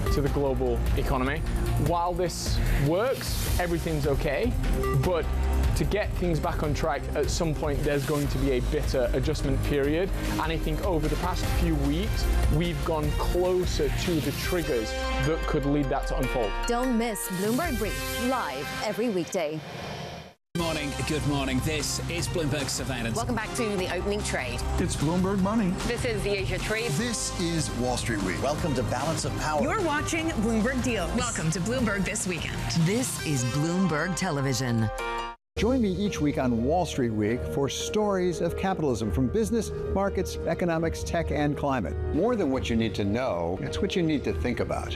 to the global economy. While this works, everything's okay, but to get things back on track, at some point there's going to be a bitter adjustment period. And I think over the past few weeks, we've gone closer to the triggers that could lead that to unfold. Don't miss Bloomberg Brief, live every weekday. Good morning. This is Bloomberg Surveillance. Welcome back to the opening trade. It's Bloomberg Money. This is the Asia Trade. This is Wall Street Week. Welcome to Balance of Power. You're watching Bloomberg Deals. Welcome to Bloomberg This Weekend. This is Bloomberg Television. Join me each week on Wall Street Week for stories of capitalism from business, markets, economics, tech, and climate. More than what you need to know, it's what you need to think about.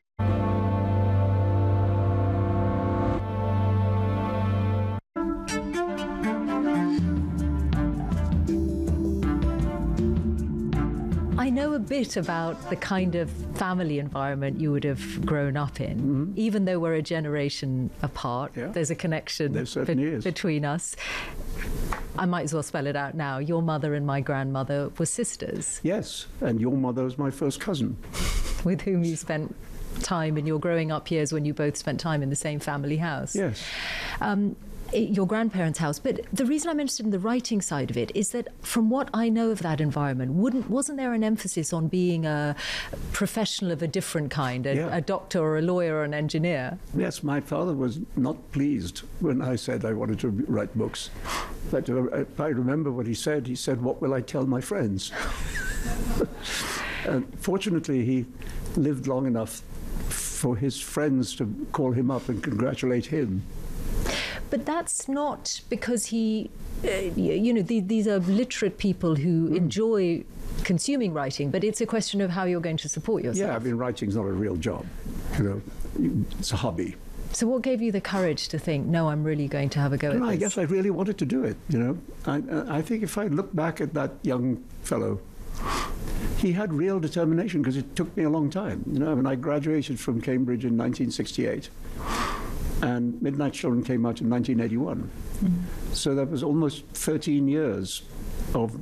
I know a bit about the kind of family environment you would have grown up in. Even though we're a generation apart, there's a connection between us. I might as well spell it out now. Your mother and my grandmother were sisters. Yes, and your mother was my first cousin. With whom you spent time in your growing up years when you both spent time in the same family house. Yes. Your grandparents' house. But the reason I'm interested in the writing side of it is that from what I know of that environment, wasn't there an emphasis on being a professional of a different kind, a doctor or a lawyer or an engineer? Yes, my father was not pleased when I said I wanted to write books. But if I remember what he said, "What will I tell my friends?" And fortunately, he lived long enough for his friends to call him up and congratulate him. But that's not because he, these are literate people who enjoy consuming writing, but it's a question of how you're going to support yourself. Yeah, I mean, writing's not a real job. It's a hobby. So what gave you the courage to think, no, I'm really going to have a go at this? I guess I really wanted to do it, I think if I look back at that young fellow, he had real determination because it took me a long time. I graduated from Cambridge in 1968. And Midnight Children came out in 1981. So that was almost 13 years of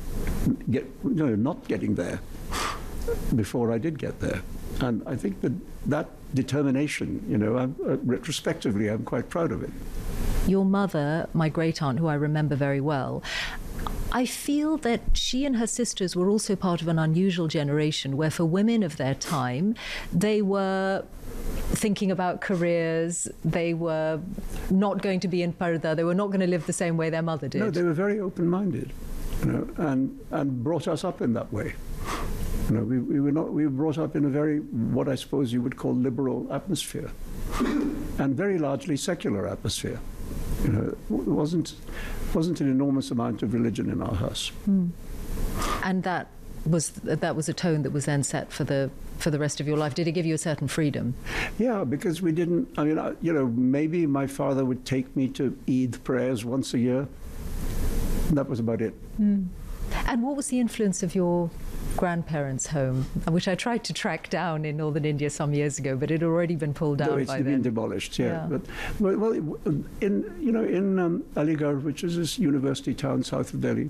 not getting there before I did get there. And I think that determination, retrospectively, I'm quite proud of it. Your mother, my great-aunt, who I remember very well, I feel that she and her sisters were also part of an unusual generation where for women of their time, they were thinking about careers, they were not going to be in parda, they were not going to live the same way their mother did. No, they were very open-minded, and brought us up in that way. We were brought up in a very, what I suppose you would call liberal atmosphere, and very largely secular atmosphere. It wasn't an enormous amount of religion in our house. And that was a tone that was then set for the rest of your life. Did it give you a certain freedom? Yeah, because we didn't. I mean, maybe my father would take me to Eid prayers once a year. That was about it. And what was the influence of your grandparents' home, which I tried to track down in northern India some years ago, but it had already been pulled down by then? It's been demolished, yeah. But in Aligarh, which is this university town south of Delhi,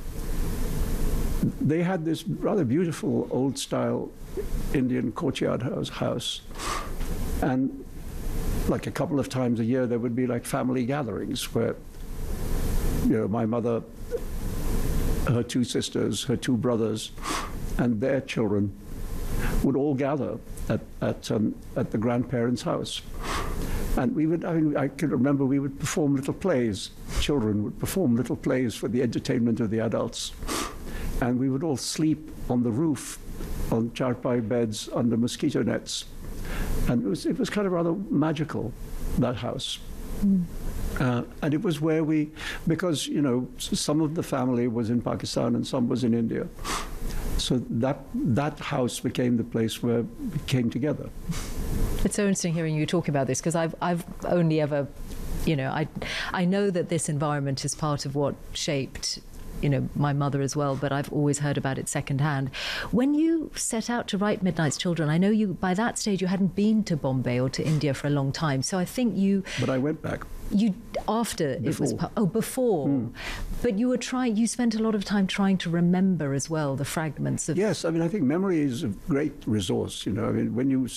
they had this rather beautiful old-style Indian courtyard house, and like a couple of times a year there would be like family gatherings where, my mother, her two sisters, her two brothers, and their children would all gather at the grandparents' house. And we would, I can remember we would perform little plays. Children would perform little plays for the entertainment of the adults. And we would all sleep on the roof, on charpai beds under mosquito nets. And it was kind of rather magical, that house. And it was where because, some of the family was in Pakistan and some was in India. So that house became the place where we came together. It's so interesting hearing you talk about this, because I've only ever, I know that this environment is part of what shaped my mother as well, but I've always heard about it secondhand. When you set out to write Midnight's Children, I know by that stage you hadn't been to Bombay or to India for a long time, so I think you... But I went back. Before. But you spent a lot of time trying to remember as well the fragments of... Yes, I think memory is a great resource, when you